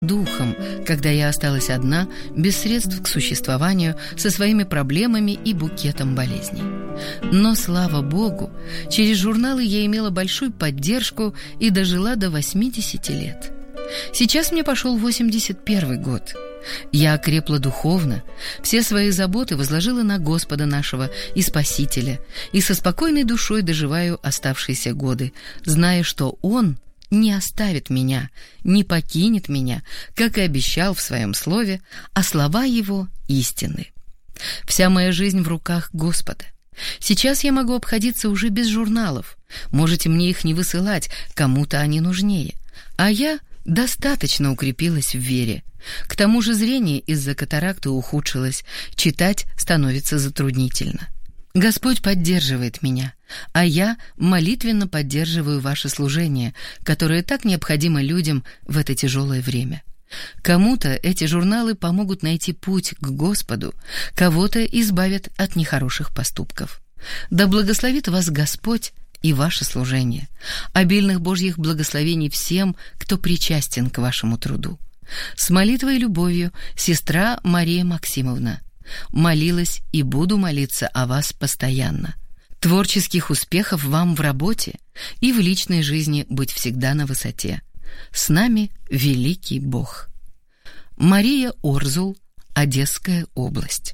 духом, когда я осталась одна, без средств к существованию, со своими проблемами и букетом болезней. Но, слава Богу, через журналы я имела большую поддержку и дожила до 80 лет. Сейчас мне пошел 81 год. Я окрепла духовно, все свои заботы возложила на Господа нашего и Спасителя, и со спокойной душой доживаю оставшиеся годы, зная, что Он не оставит меня, не покинет меня, как и обещал в Своем Слове, а слова Его истинны. Вся моя жизнь в руках Господа. Сейчас я могу обходиться уже без журналов. Можете мне их не высылать, кому-то они нужнее. А я достаточно укрепилась в вере. К тому же зрение из-за катаракты ухудшилось, читать становится затруднительно. Господь поддерживает меня, а я молитвенно поддерживаю ваше служение, которое так необходимо людям в это тяжелое время. Кому-то эти журналы помогут найти путь к Господу, кого-то избавят от нехороших поступков. Да благословит вас Господь и ваше служение. Обильных Божьих благословений всем, кто причастен к вашему труду. С молитвой и любовью, сестра Мария Максимовна. Молилась и буду молиться о вас постоянно. Творческих успехов вам в работе и в личной жизни быть всегда на высоте. С нами великий Бог. Мария Орзул, Одесская область.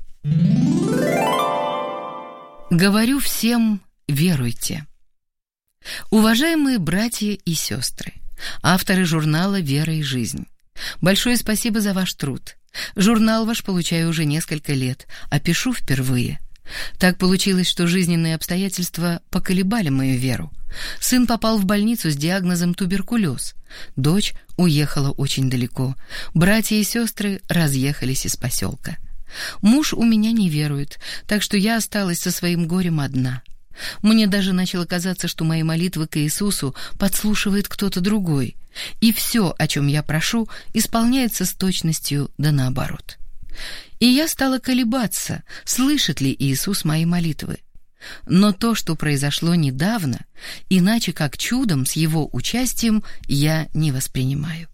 Говорю всем: веруйте. Уважаемые братья и сестры, авторы журнала «Вера и жизнь», большое спасибо за ваш труд. Журнал ваш получаю уже несколько лет, а пишу впервые. Так получилось, что жизненные обстоятельства поколебали мою веру. Сын попал в больницу с диагнозом туберкулез. Дочь уехала очень далеко. Братья и сестры разъехались из поселка. Муж у меня не верует, так что я осталась со своим горем одна. Мне даже начало казаться, что мои молитвы к Иисусу подслушивает кто-то другой, и все, о чем я прошу, исполняется с точностью да наоборот. И я стала колебаться, слышит ли Иисус мои молитвы. Но то, что произошло недавно, иначе как чудом с его участием, я не воспринимаю.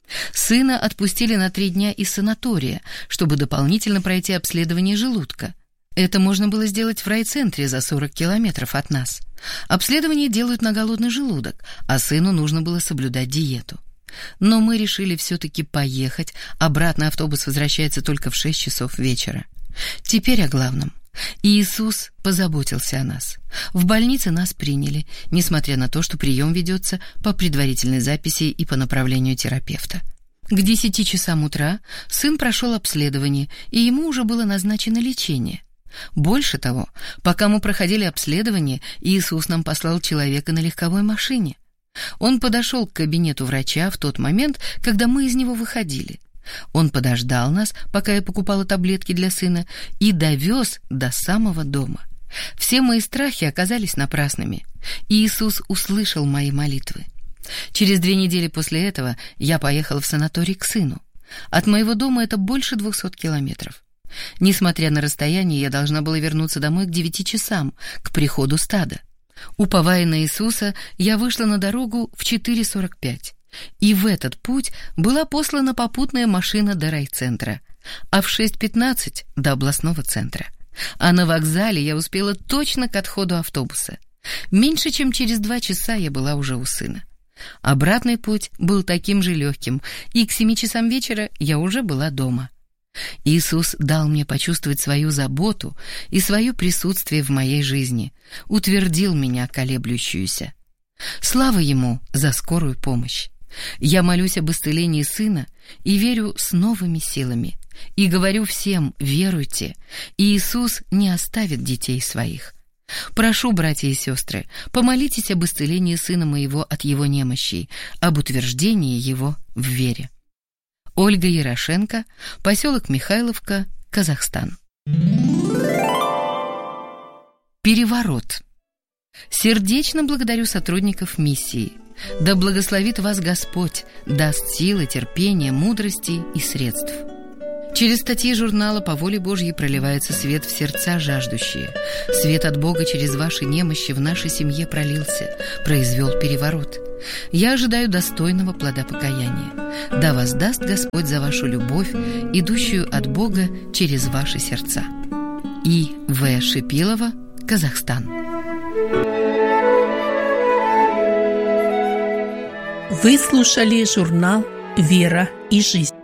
Сына отпустили на 3 дня из санатория, чтобы дополнительно пройти обследование желудка. Это можно было сделать в райцентре за 40 километров от нас. Обследование делают на голодный желудок, а сыну нужно было соблюдать диету. Но мы решили все-таки поехать, обратно автобус возвращается только в 6 часов вечера. Теперь о главном. Иисус позаботился о нас. В больнице нас приняли, несмотря на то, что прием ведется по предварительной записи и по направлению терапевта. К 10 часам утра сын прошел обследование, и ему уже было назначено лечение. Больше того, пока мы проходили обследование, Иисус нам послал человека на легковой машине. Он подошел к кабинету врача в тот момент, когда мы из него выходили. Он подождал нас, пока я покупала таблетки для сына, и довез до самого дома. Все мои страхи оказались напрасными. Иисус услышал мои молитвы. Через 2 недели после этого я поехала в санаторий к сыну. От моего дома это больше 200 километров. Несмотря на расстояние, я должна была вернуться домой к 9 часам, к приходу стада. Уповая на Иисуса, я вышла на дорогу в 4:45. И в этот путь была послана попутная машина до райцентра, а в 6:15 до областного центра. А на вокзале я успела точно к отходу автобуса. Меньше чем через 2 часа я была уже у сына. Обратный путь был таким же легким, и к 7 часам вечера я уже была дома. Иисус дал мне почувствовать свою заботу и свое присутствие в моей жизни, утвердил меня колеблющуюся. Слава Ему за скорую помощь. Я молюсь об исцелении сына и верю с новыми силами. И говорю всем: веруйте, Иисус не оставит детей своих. Прошу, братья и сестры, помолитесь об исцелении сына моего от его немощей, об утверждении его в вере. Ольга Ярошенко, поселок Михайловка, Казахстан. Переворот. Сердечно благодарю сотрудников миссии. Да благословит вас Господь, даст силы, терпения, мудрости и средств. Через статьи журнала «По воле Божьей» проливается свет в сердца жаждущие. Свет от Бога через ваши немощи в нашей семье пролился, произвел переворот. Я ожидаю достойного плода покаяния. Да воздаст Господь за вашу любовь, идущую от Бога через ваши сердца. И. В. Шипилова, Казахстан. Вы слушали журнал «Вера и жизнь».